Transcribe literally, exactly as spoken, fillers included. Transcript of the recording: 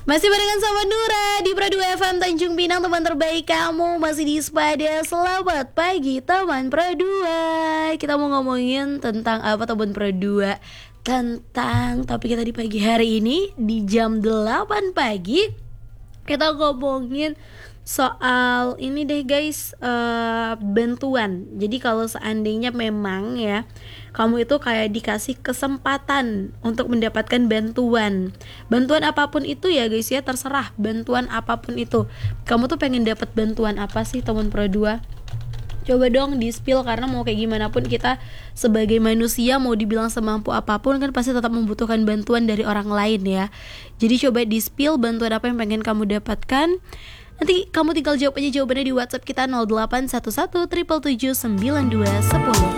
Masih barengan sama Nura di Pro dua F M Tanjung Pinang, teman terbaik kamu. Masih di Spada. Selamat pagi teman Pro dua. Kita mau ngomongin tentang apa teman Pro dua? Tentang topik kita di pagi hari ini di jam delapan pagi. Kita ngomongin soal ini deh guys, uh, bantuan. Jadi kalau seandainya memang ya kamu itu kayak dikasih kesempatan untuk mendapatkan bantuan, bantuan apapun itu ya guys ya, terserah bantuan apapun itu. Kamu tuh pengen dapat bantuan apa sih teman Pro dua? Coba dong di spill, karena mau kayak gimana pun kita sebagai manusia, mau dibilang semampu apapun kan pasti tetap membutuhkan bantuan dari orang lain ya. Jadi coba di spill bantuan apa yang pengen kamu dapatkan. Nanti kamu tinggal jawab aja jawabannya di WhatsApp kita nol delapan satu satu tujuh tujuh tujuh sembilan dua satu nol.